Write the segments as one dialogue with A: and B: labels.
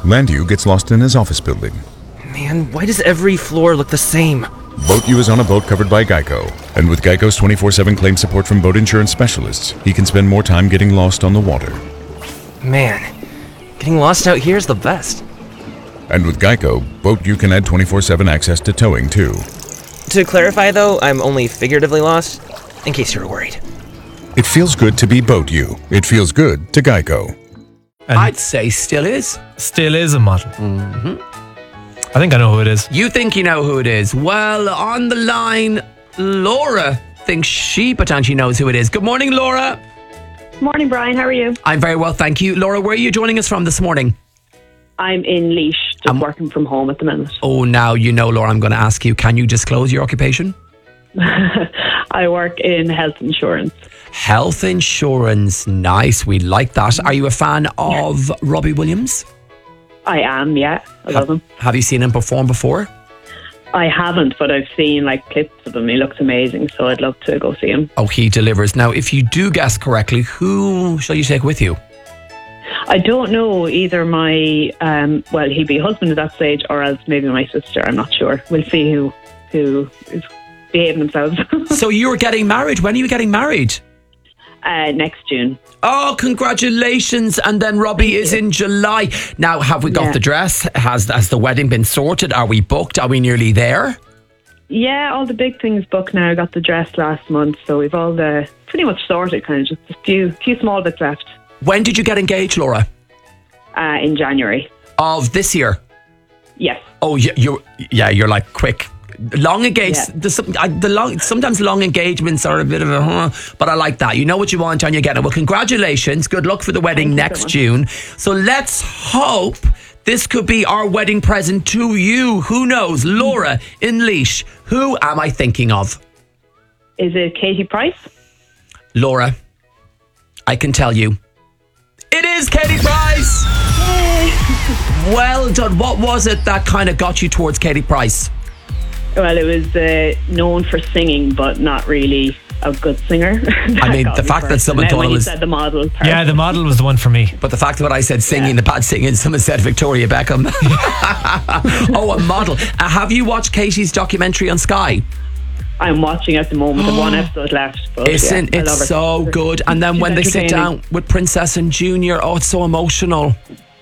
A: Landu gets lost in his office building.
B: Man, why does every floor look the same?
A: Boat U is on a boat covered by Geico. And with Geico's 24/7 claim support from boat insurance specialists, he can spend more time getting lost on the water.
B: Man, getting lost out here is the best.
A: And with Geico, Boat U can add 24/7 access to towing too.
B: To clarify though, I'm only figuratively lost, in case you were worried.
A: It feels good to be Boat U. It feels good to Geico.
C: And
D: I'd say still is.
C: still is a model. I think I know who it is.
D: You think you know who it is? Well, on the line, Laura thinks she potentially knows who it is. Good morning, Laura.
E: Morning, Brian. How are you?
D: I'm very well, thank you. Laura, where are you joining us from this morning?
E: I'm in Laois, just working from home at the minute.
D: Oh, now you know, Laura, I'm going to ask you, can you disclose your occupation?
E: I work in health insurance.
D: Health insurance. Nice. We like that. Are you a fan of Robbie Williams?
E: I am, yeah. I love him.
D: Have you seen him perform before?
E: I haven't, but I've seen clips of him. He looks amazing, so I'd love to go see him.
D: Oh, he delivers. Now, if you do guess correctly, who shall you take with you?
E: I don't know, either my, he'd be a husband at that stage, or else maybe my sister. I'm not sure. We'll see who is behaving themselves.
D: So you're getting married. When are you getting married?
E: Next June.
D: Oh, congratulations. And then Robbie is in July. Now, have we got the dress? Has the wedding been sorted? Are we booked? Are we nearly there?
E: Yeah, all the big things booked now. I got the dress last month, so we've all the pretty much sorted, kind of just a few small bits left.
D: When did you get engaged, Laura?
E: In January.
D: Of this year?
E: Yes.
D: Oh, you're like quick. Long engagements. Sometimes long engagements are a bit of a but I like that. You know what you want and you get it. Well, congratulations. Good luck for the wedding next June. So let's hope this could be our wedding present to you. Who knows? Laura in Laois. Who am I thinking of?
E: Is it Katie Price?
D: Laura, I can tell you. It is Katie Price. Yay. Well done. What was it that kind of got you towards Katie Price?
E: Well, it was known for singing, but not really a good singer.
D: I mean, the fact that someone thought it was...
E: said the model part.
C: Yeah, the model was the one for me.
D: But the fact that I said singing, the bad singing, someone said Victoria Beckham. Oh, a model. Have you watched Katie's documentary on Sky?
E: I'm watching at the moment. I've one episode left. But
D: Isn't it so good? And then when they sit down with Princess and Junior, oh, it's so emotional.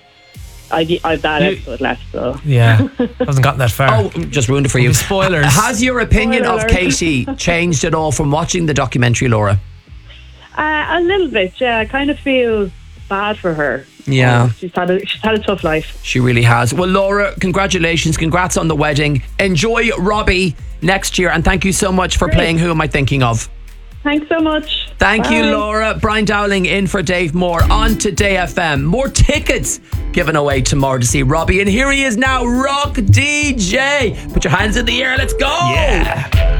E: I've that episode left, so.
C: Yeah, hasn't gotten that far.
D: Oh, just ruined it for you.
C: Spoilers.
D: Has your opinion of Katie changed at all from watching the documentary, Laura?
E: A little bit, yeah. I kind of feel bad for her.
D: Yeah.
E: She's had a tough life.
D: She really has. Well, Laura, congratulations. Congrats on the wedding. Enjoy Robbie next year. And thank you so much for playing Who Am I Thinking Of?
E: Thanks so much.
D: Thank you, Laura. Brian Dowling in for Dave Moore on Today FM. More tickets given away tomorrow to see Robbie. And here he is now, Rock DJ. Put your hands in the air. Let's go.
C: Yeah.